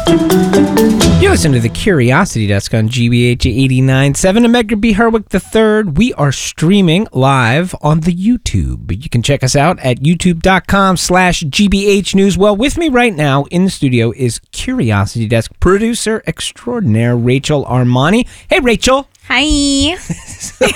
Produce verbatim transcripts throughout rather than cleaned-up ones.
You listen to the Curiosity Desk on G B H eighty-nine point seven. I'm Edgar B. Herwick the third. We are streaming live on the YouTube. You can check us out at youtube.com slash GBH News. Well, with me right now in the studio is Curiosity Desk producer extraordinaire Rachel Armani. Hey, Rachel. Hi. so,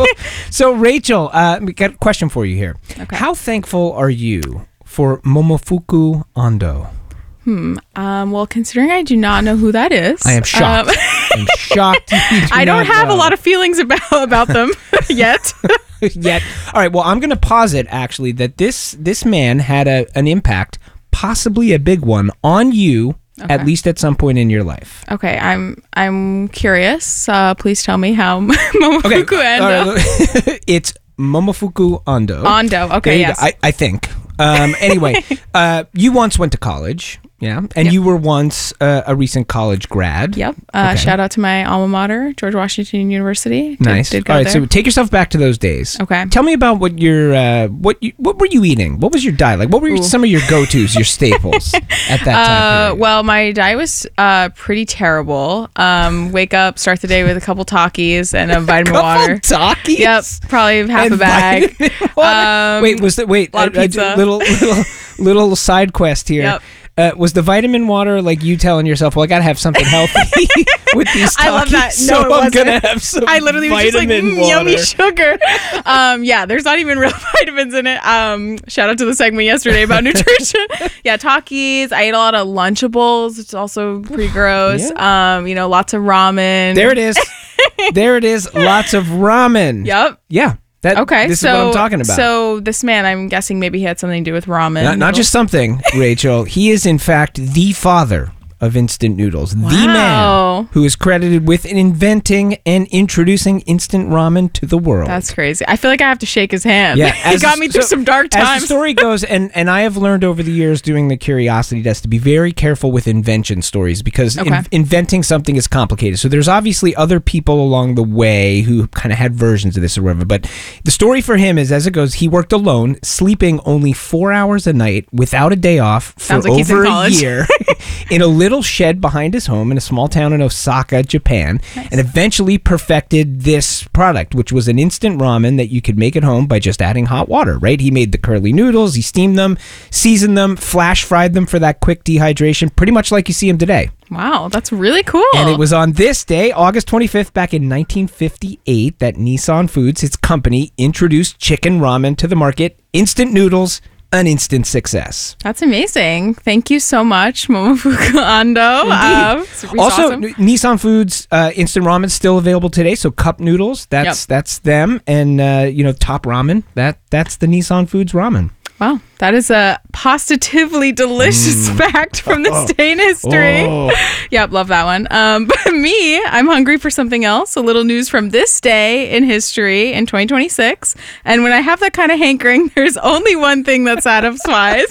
so, Rachel, uh, we got a question for you here. Okay. How thankful are you for Momofuku Ando? Hmm. Um, well, considering I do not know who that is, I am shocked. Um, I'm shocked. Do I don't have know. a lot of feelings about about them yet. Yet. All right. Well, I'm going to posit actually that this this man had a an impact, possibly a big one, on you. Okay. At least at some point in your life. Okay, I'm I'm curious. Uh, please tell me how Momofuku Okay. Ando. Uh, it's Momofuku Ando. Ando. There Okay. you Yes. go. I, I think. Um, anyway, uh, you once went to college, yeah, and Yep. you were once uh, a recent college grad. Yep. Uh, Okay. Shout out to my alma mater, George Washington University. Did, Nice. Did go All right, there. so take yourself back to those days. Okay. Tell me about what your uh, what you, what were you eating? What was your diet like? What were your, Ooh. some of your go tos, your staples at that time? Uh, period? well, my diet was uh, pretty terrible. Um, wake up, start the day with a couple Takis and a vitamin Couple water. Takis? Yep, probably half And a bag. vitamin water? Um, wait, was that wait? lot of I- I- pizza. little little little side quest here. Yep. Uh, was the vitamin water like you telling yourself, "Well, I gotta have something healthy with these Takis, I love that. so No, it I'm wasn't. gonna have some I literally was just like, vitamin mm, water." yummy sugar. Um, yeah, there's not even real vitamins in it. Um, shout out to the segment yesterday about nutrition. Yeah, Takis. I ate a lot of Lunchables. It's also pretty gross. Um, you know, lots of ramen. There it is. There it is. Lots of ramen. Yep. Yeah. That, Okay. This so, is what I'm talking about. So this man, I'm guessing maybe he had something to do with ramen. Not, not just something, Rachel. He is, in fact, the father of instant noodles. The man Wow. who is credited with inventing and introducing instant ramen to the world. That's crazy. I feel like I have to shake his hand. Yeah, he as- got me through so- some dark As times. the story goes, and, and I have learned over the years doing the Curiosity Desk to be very careful with invention stories because in- Okay. inventing something is complicated. So there's obviously other people along the way who kind of had versions of this or whatever. But the story for him is, as it goes, he worked alone, sleeping only four hours a night without a day off for Sounds like he's in over a college. year in a little shed behind his home in a small town in Osaka, Japan, Nice. and eventually perfected this product, which was an instant ramen that you could make at home by just adding hot water, right? He made the curly noodles, he steamed them, seasoned them, flash fried them for that quick dehydration, pretty much like you see him today. Wow, that's really cool. And it was on this day, August twenty-fifth, back in nineteen fifty-eight, that Nissan Foods, its company, introduced chicken ramen to the market. Instant noodles, an instant success. That's amazing. Thank you so much, Momofuku Ando. Uh, it's really Also, awesome. N- Nissan Foods uh, instant ramen still available today. So cup noodles, that's Yep. that's them, and uh, you know top ramen. That that's the Nissan Foods ramen. Wow, that is a positively delicious fact from this day in history. Mm. Oh. Yep, love that one. Um, but me, I'm hungry for something else. A little news from this day in history in twenty twenty-six. And when I have that kind of hankering, there's only one thing that satisfies.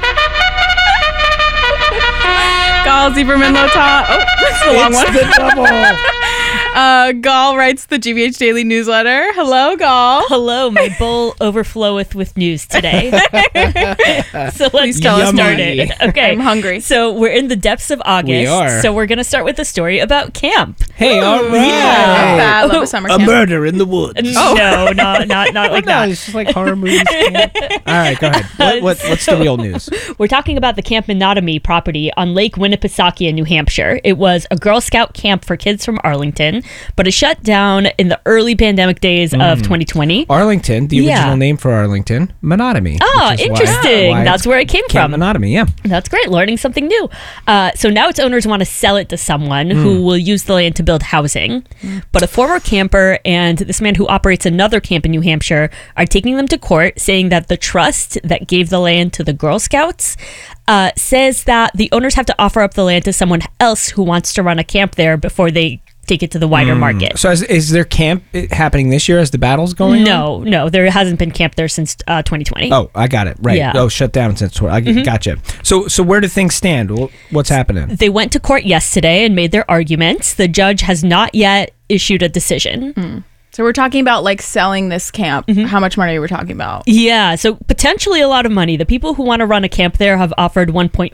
Gal Zieberman Lota. Oh, that's the long It's one. the double. Uh, Gal writes the G B H Daily newsletter. Hello, Gal. Hello, my bowl overfloweth with news today. So let's tell get us started. Okay. I'm hungry. So we're in the depths of August. We are. So we're going to start with a story about camp. Hey, all right. Yeah. I love a summer A camp. murder in the woods. No, not not not like no, that. it's just like horror movies. All right, go ahead. What, what, what's the real news? We're talking about the Camp Menotomy property on Lake Winnipesaukee in New Hampshire. It was a Girl Scout camp for kids from Arlington, but it shut down in the early pandemic days of twenty twenty. Arlington, the Yeah. original name for Arlington, Menotomy. Oh, which is why- interesting. why That's it's where it came Camp from. Menotomy, yeah. That's great. Learning something new. Uh, so now its owners want to sell it to someone who will use the land to build housing. But a former camper and this man who operates another camp in New Hampshire are taking them to court, saying that the trust that gave the land to the Girl Scouts uh, says that the owners have to offer up the land to someone else who wants to run a camp there before they take it to the wider market. So is, is there camp uh, happening this year as the battle's going on? No, no, there hasn't been camp there since uh, twenty twenty. Oh, I got it. Right. Yeah. Oh, shut down since tw- I gotcha. So, so where do things stand? Wh- What's happening? They went to court yesterday and made their arguments. The judge has not yet issued a decision. So we're talking about like selling this camp. Mm-hmm. How much money are we talking about? Yeah, so potentially a lot of money. The people who want to run a camp there have offered one point